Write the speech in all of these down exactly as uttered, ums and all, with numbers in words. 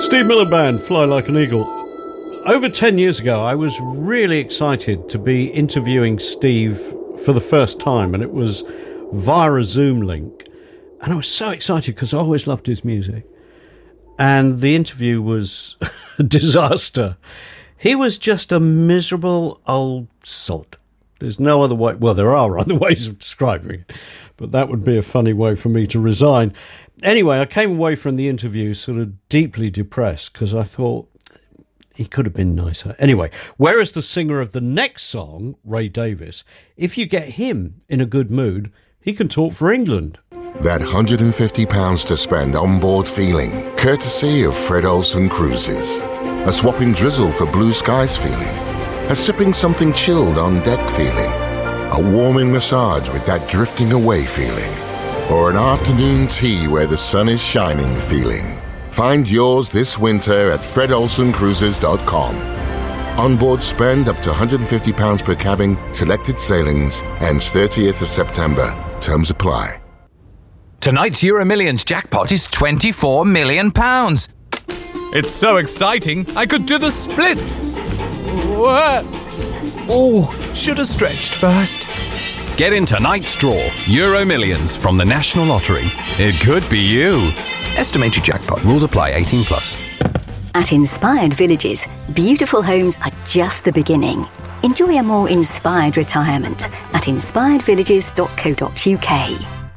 Steve Miller Band, Fly Like an Eagle. Over ten years ago, I was really excited to be interviewing Steve for the first time, and it was via a Zoom link. And I was so excited because I always loved his music. And the interview was a disaster. He was just a miserable old sod. There's no other way. Well, there are other ways of describing it, but that would be a funny way for me to resign. Anyway, I came away from the interview sort of deeply depressed because I thought he could have been nicer. Anyway, whereas the singer of the next song, Ray Davies, if you get him in a good mood, he can talk for England. That one hundred fifty pounds to spend on board feeling, courtesy of Fred Olsen Cruises. A swapping drizzle for blue skies feeling. A sipping something chilled on deck feeling. A warming massage with that drifting away feeling. Or an afternoon tea where the sun is shining feeling. Find yours this winter at fred olsen cruises dot com. Onboard spend up to one hundred fifty pounds per cabin, selected sailings, ends thirtieth of September. Terms apply. Tonight's Euro Millions jackpot is twenty-four million pounds. It's so exciting, I could do the splits. What? Oh, should have stretched first. Get in tonight's draw, Euro Millions from the National Lottery. It could be you. Estimated jackpot. Rules apply. eighteen plus. At Inspired Villages, beautiful homes are just the beginning. Enjoy a more inspired retirement at inspired villages dot co dot uk.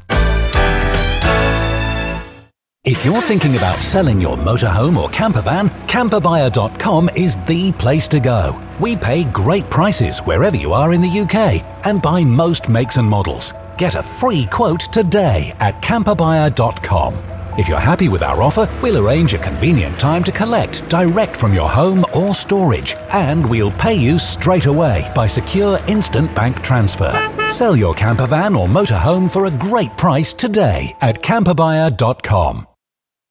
If you're thinking about selling your motorhome or campervan, camper buyer dot com is the place to go. We pay great prices wherever you are in the U K and buy most makes and models. Get a free quote today at camper buyer dot com. If you're happy with our offer, we'll arrange a convenient time to collect direct from your home or storage, and we'll pay you straight away by secure instant bank transfer. Sell your campervan or motorhome for a great price today at camper buyer dot com.